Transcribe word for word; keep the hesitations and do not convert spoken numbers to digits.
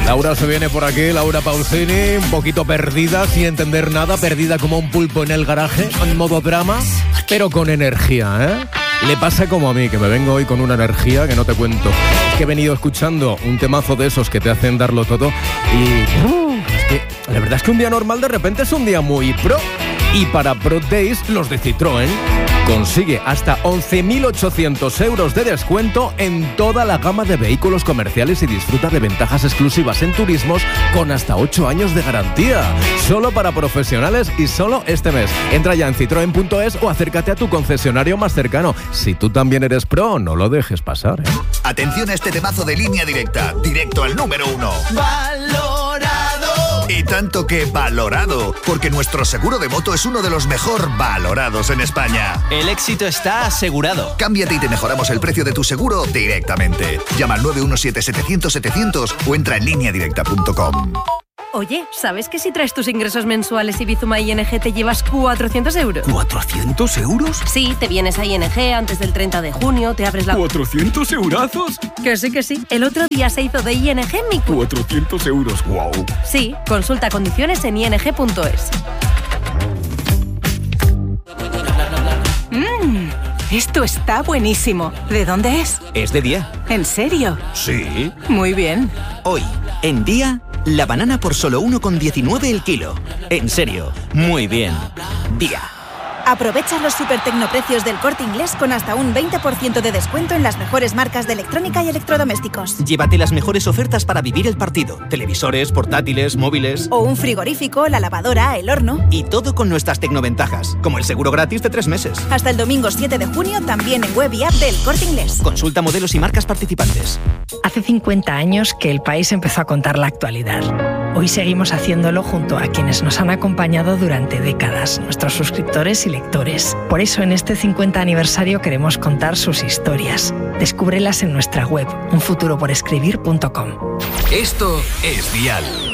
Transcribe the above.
Laura se viene por aquí, Laura Pausini, un poquito perdida, sin entender nada, perdida como un pulpo en el garaje, en modo drama, pero con energía, ¿eh? Le pasa como a mí, que me vengo hoy con una energía que no te cuento. Es que he venido escuchando un temazo de esos que te hacen darlo todo y... Uh, es que la verdad es que un día normal de repente es un día muy pro. Y para Pro Days, los de Citroën consigue hasta once mil ochocientos euros de descuento en toda la gama de vehículos comerciales y disfruta de ventajas exclusivas en turismos con hasta ocho años de garantía. Solo para profesionales y solo este mes. Entra ya en citroen punto es o acércate a tu concesionario más cercano. Si tú también eres pro, no lo dejes pasar, ¿eh? Atención a este temazo de Línea Directa, directo al número uno. ¡Valorado! Y tanto que valorado, porque nuestro seguro de moto es uno de los mejor valorados en España. El éxito está asegurado. Cámbiate y te mejoramos el precio de tu seguro directamente. Llama al nueve uno siete setecientos setecientos o entra en línea directa punto com. Oye, ¿sabes que si traes tus ingresos mensuales y Bizuma I N G te llevas cuatrocientos euros? ¿cuatrocientos euros? Sí, te vienes a I N G antes del treinta de junio, te abres la... ¿cuatrocientos eurazos? Que sí, que sí. El otro día se hizo de I N G mi... cuatrocientos euros, wow. Sí, consulta condiciones en i n g punto es. Mmm, esto está buenísimo. ¿De dónde es? Es de Día. ¿En serio? Sí. Muy bien. Hoy, en Día, la banana por solo uno con diecinueve el kilo. En serio, muy bien. Día. Aprovecha los super tecnoprecios del Corte Inglés con hasta un veinte por ciento de descuento en las mejores marcas de electrónica y electrodomésticos. Llévate las mejores ofertas para vivir el partido. Televisores, portátiles, móviles... O un frigorífico, la lavadora, el horno... Y todo con nuestras tecnoventajas, como el seguro gratis de tres meses. Hasta el domingo siete de junio, también en web y app del Corte Inglés. Consulta modelos y marcas participantes. Hace cincuenta años que El País empezó a contar la actualidad. Hoy seguimos haciéndolo junto a quienes nos han acompañado durante décadas, nuestros suscriptores y lectores. Por eso en este cincuenta aniversario queremos contar sus historias. Descúbrelas en nuestra web, un futuro por escribir punto com. Esto es Dial.